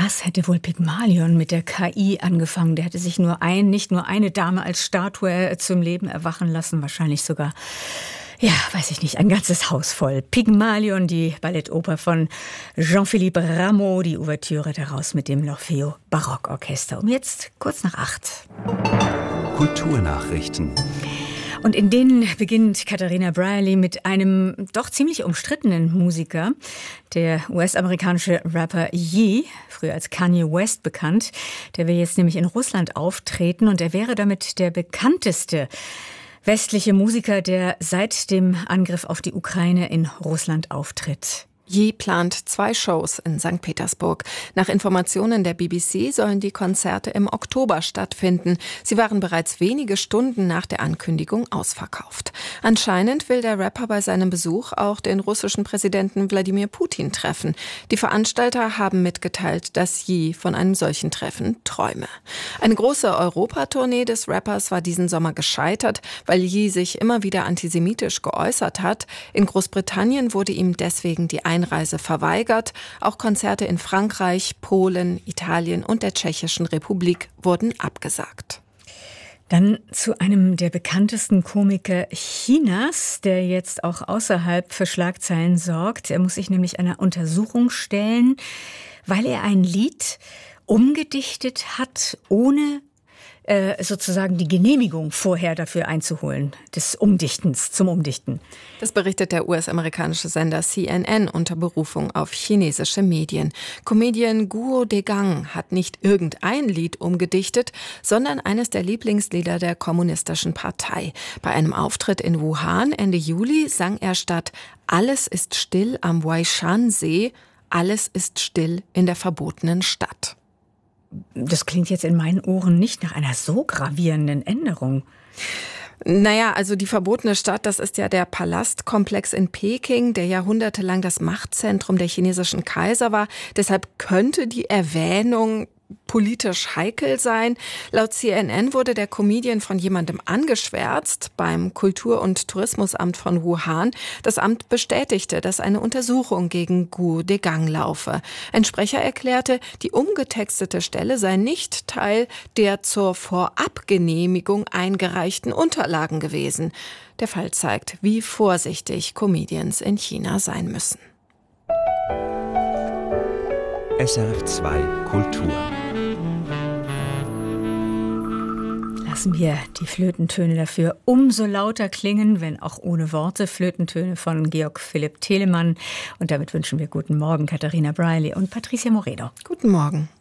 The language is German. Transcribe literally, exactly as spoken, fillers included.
Was hätte wohl Pygmalion mit der K I angefangen? Der hätte sich nur ein, nicht nur eine Dame als Statue zum Leben erwachen lassen, wahrscheinlich sogar, ja, weiß ich nicht, ein ganzes Haus voll. Pygmalion, die Ballettoper von Jean-Philippe Rameau, die Ouvertüre daraus mit dem L'Orfeo Barockorchester. Um jetzt kurz nach acht. Kulturnachrichten. Und in denen beginnt Katharina Brierley mit einem doch ziemlich umstrittenen Musiker. Der U S-amerikanische Rapper Ye, früher als Kanye West bekannt, der will jetzt nämlich in Russland auftreten und er wäre damit der bekannteste westliche Musiker, der seit dem Angriff auf die Ukraine in Russland auftritt. Ye plant zwei Shows in Sankt Petersburg. Nach Informationen der B B C sollen die Konzerte im Oktober stattfinden. Sie waren bereits wenige Stunden nach der Ankündigung ausverkauft. Anscheinend will der Rapper bei seinem Besuch auch den russischen Präsidenten Wladimir Putin treffen. Die Veranstalter haben mitgeteilt, dass Ye von einem solchen Treffen träume. Eine große Europatournee des Rappers war diesen Sommer gescheitert, weil Ye sich immer wieder antisemitisch geäußert hat. In Großbritannien wurde ihm deswegen die Einreise verweigert. Auch Konzerte in Frankreich, Polen, Italien und der Tschechischen Republik wurden abgesagt. Dann zu einem der bekanntesten Komiker Chinas, der jetzt auch außerhalb für Schlagzeilen sorgt. Er muss sich nämlich einer Untersuchung stellen, weil er ein Lied umgedichtet hat, ohne sozusagen die Genehmigung vorher dafür einzuholen, des Umdichtens, zum Umdichten. Das berichtet der U S-amerikanische Sender C N N unter Berufung auf chinesische Medien. Comedian Guo Degang hat nicht irgendein Lied umgedichtet, sondern eines der Lieblingslieder der kommunistischen Partei. Bei einem Auftritt in Wuhan Ende Juli sang er statt "Alles ist still am Weishan-See", "Alles ist still in der verbotenen Stadt". Das klingt jetzt in meinen Ohren nicht nach einer so gravierenden Änderung. Naja, also die verbotene Stadt, das ist ja der Palastkomplex in Peking, der jahrhundertelang das Machtzentrum der chinesischen Kaiser war. Deshalb könnte die Erwähnung politisch heikel sein. Laut C N N wurde der Comedian von jemandem angeschwärzt beim Kultur- und Tourismusamt von Wuhan. Das Amt bestätigte, dass eine Untersuchung gegen Guo Degang laufe. Ein Sprecher erklärte, die umgetextete Stelle sei nicht Teil der zur Vorabgenehmigung eingereichten Unterlagen gewesen. Der Fall zeigt, wie vorsichtig Comedians in China sein müssen. S R F zwei Kultur. Lassen wir die Flötentöne dafür umso lauter klingen, wenn auch ohne Worte. Flötentöne von Georg Philipp Telemann. Und damit wünschen wir guten Morgen, Katharina Brierley und Patricia Moreno. Guten Morgen.